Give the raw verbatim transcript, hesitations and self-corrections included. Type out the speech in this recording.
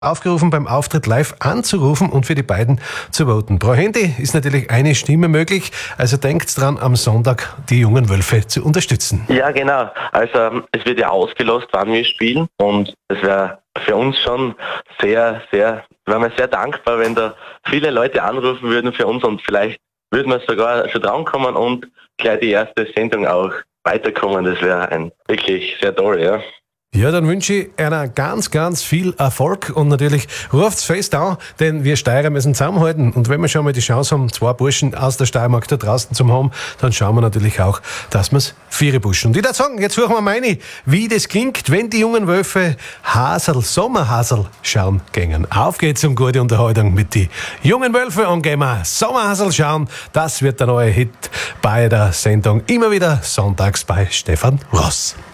aufgerufen, beim Auftritt live anzurufen und für die beiden zu voten. Pro Handy ist natürlich eine Stimme möglich, also denkt dran, am Sonntag die jungen Wölfe zu unterstützen. Ja, genau. Also es wird ja ausgelost, wann wir spielen, und es wäre für uns schon sehr, sehr, wären wir sehr dankbar, wenn da viele Leute anrufen würden für uns, und vielleicht würden wir sogar schon drankommen und gleich die erste Sendung auch weiterkommen. Das wäre ein wirklich sehr toll, ja. Ja, dann wünsche ich einer ganz, ganz viel Erfolg und natürlich ruft's fest an, denn wir Steirer müssen zusammenhalten, und wenn wir schon mal die Chance haben, zwei Burschen aus der Steiermark da draußen zu haben, dann schauen wir natürlich auch, dass wir's vier pushen. Und ich würde sagen, jetzt suchen wir meine, wie das klingt, wenn die jungen Wölfe Hasel, Sommerhasel schauen gingen. Auf geht's um gute Unterhaltung mit die jungen Wölfe, und gehen wir Sommerhasel schauen. Das wird der neue Hit bei der Sendung immer wieder sonntags bei Stefan Ross.